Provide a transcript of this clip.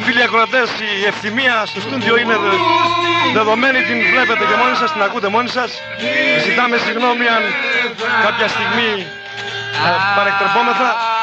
φίλοι ακροατές, η ευθυμία στο στούντιο είναι δεδομένη, την βλέπετε και μόνοι σας, την ακούτε μόνοι σας. Ζητάμε συγγνώμη αν κάποια στιγμή παρεκτρεπόμεθα.